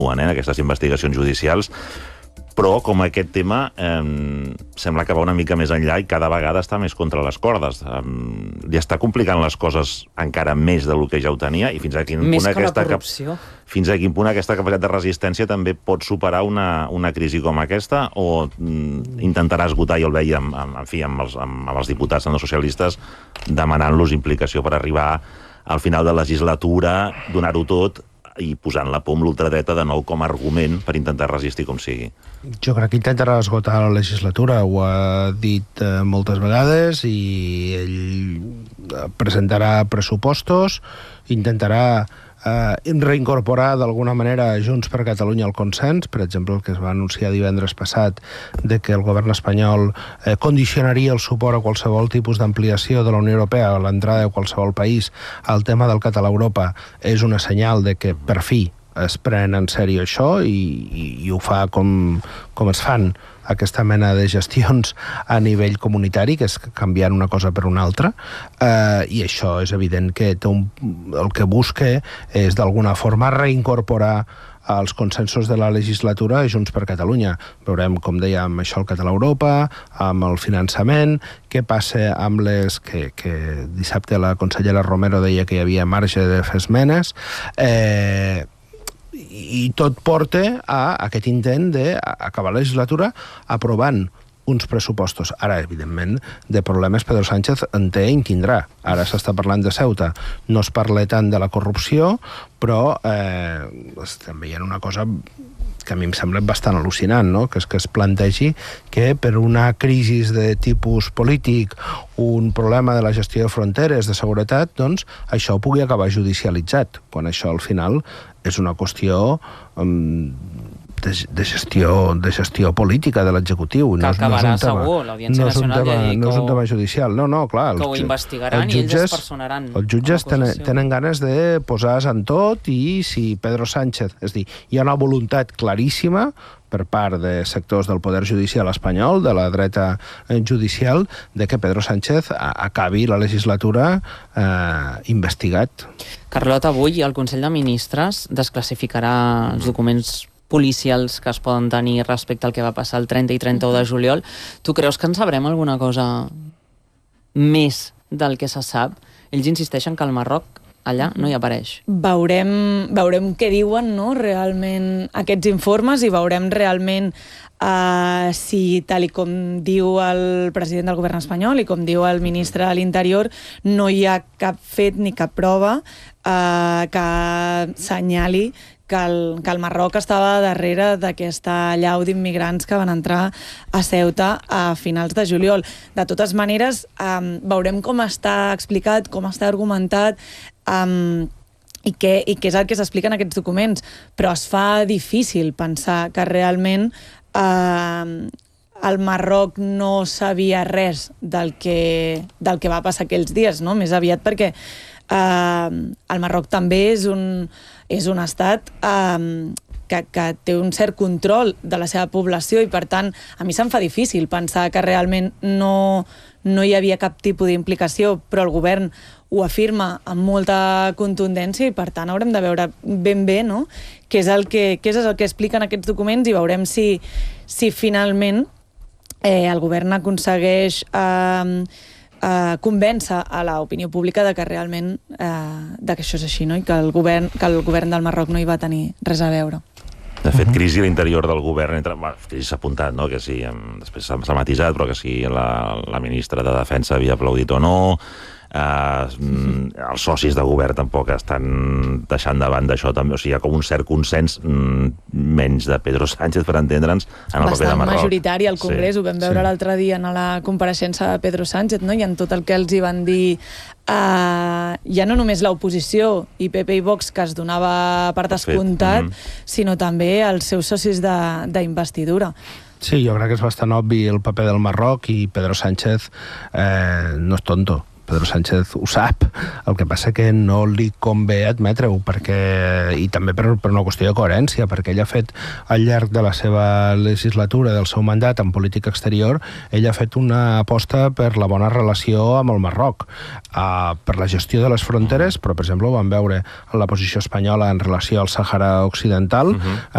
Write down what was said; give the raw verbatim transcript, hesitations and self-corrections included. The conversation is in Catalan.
aquestes investigacions judicials, però com aquest tema eh, sembla que va una mica més enllà i cada vegada està més contra les cordes. Eh, li està complicant les coses encara més del que ja ho tenia i fins a quin més punt que aquesta, la corrupció. Fins a quin punt aquesta capacitat de resistència també pot superar una, una crisi com aquesta o mm, intentarà esgotar, i el veia amb, amb, en fi, amb, els, amb, amb els diputats amb els socialistes demanant-los implicació per arribar al final de legislatura, donar-ho tot i posant la por amb l'ultradreta de nou com a argument per intentar resistir com sigui. Jo crec que intentarà esgotar la legislatura, ho ha dit eh, moltes vegades, i ell presentarà pressupostos, intentarà eh, reincorporar d'alguna manera Junts per Catalunya al consens, per exemple el que es va anunciar divendres passat de que el govern espanyol eh, condicionaria el suport a qualsevol tipus d'ampliació de la Unió Europea, a l'entrada de qualsevol país al tema del català a Europa, és una senyal de que per fi es pren en sèrio això i, i, i ho fa com, com es fan aquesta mena de gestions a nivell comunitari, que és canviant una cosa per una altra, eh, i això és evident que té un, el que busca és d'alguna forma reincorporar als consensos de la legislatura a Junts per Catalunya. Veurem, com dèiem, això el català a Europa, amb el finançament, què passa amb les... que, que dissabte la consellera Romero deia que hi havia marge de fer esmenes, eh, i tot porta a aquest intent d'acabar la legislatura aprovant uns pressupostos. Ara, evidentment, de problemes Pedro Sánchez en té i en tindrà. Ara s'està parlant de Ceuta. No es parla tant de la corrupció, però eh, estem veient una cosa que a mi em sembla bastant al·lucinant, no? Que és que es plantegi que per una crisi de tipus polític, un problema de la gestió de fronteres, de seguretat, doncs això pugui acabar judicialitzat, quan això al final és una qüestió um, de, de, gestió, de gestió política de l'executiu. Que no, acabarà no és segur, l'Audiència no Nacional tema, ja dic no és un tema judicial, no, no, clar. Que ho investigaran i ells es personaran. Els jutges tenen, tenen ganes de posar-se en tot, i si Pedro Sánchez... És dir, hi ha una voluntat claríssima per part de sectors del poder judicial espanyol, de la dreta judicial, de que Pedro Sánchez acabi la legislatura eh, investigat. Carlota, avui el Consell de Ministres desclassificarà els documents policials que es poden tenir respecte al que va passar el trenta i trenta-u de juliol. Tu creus que en sabrem alguna cosa més del que se sap? Ells insisteixen que el Marroc allà no hi apareix. Veurem, veurem què diuen, no?, realment aquests informes, i veurem realment uh, si, tal i com diu el president del govern espanyol i com diu el ministre de l'Interior, no hi ha cap fet ni cap prova uh, que senyali que el, que el Marroc estava darrere d'aquesta allau d'immigrants que van entrar a Ceuta a finals de juliol. De totes maneres, um, veurem com està explicat, com està argumentat, um, i, què, i què és el que s'explica en aquests documents. Però es fa difícil pensar que realment uh, el Marroc no sabia res del que, del que va passar aquells dies, no? Més aviat perquè uh, el Marroc també és un... és un estat um, que, que té un cert control de la seva població, i per tant a mi se'm fa difícil pensar que realment no, no hi havia cap tipus d'implicació, però el govern ho afirma amb molta contundència, i per tant haurem de veure ben bé, no?, què és el que, què és el que expliquen aquests documents, i veurem si, si finalment eh, el govern aconsegueix eh, Uh, convèncer a l'opinió pública de que realment uh, de que això és així, no? I que el govern, que el govern del Marroc no hi va tenir res a veure. De fet, crisi a l'interior del govern, entre... bueno, crisi s'ha apuntat, no?, que sí, després s'ha matisat, però que sí, la, la ministra de Defensa havia aplaudit o no, Uh, els socis de govern tampoc estan deixant de banda això també, o sigui, hi ha com un cert consens, mm, menys de Pedro Sánchez, per entendre's, en el paper de Marroc. Bastant majoritari al Congrés, sí, ho vam veure sí. l'altre dia en la compareixença de Pedro Sánchez, no? I en tot el que els hi van dir, uh, ja no només l'oposició i P P i Vox, que es donava per descomptat, mm -hmm. sinó també els seus socis d'investidura. Sí, jo crec que és bastant obvi el paper del Marroc, i Pedro Sánchez eh, no és tonto. Pedro Sánchez ho sap, el que passa que no li convé admetre-ho, perquè, i també per, per una qüestió de coherència, perquè ell ha fet al llarg de la seva legislatura, del seu mandat en política exterior, ell ha fet una aposta per la bona relació amb el Marroc, uh, per la gestió de les fronteres, però per exemple ho vam veure en la posició espanyola en relació al Sàhara Occidental, uh-huh.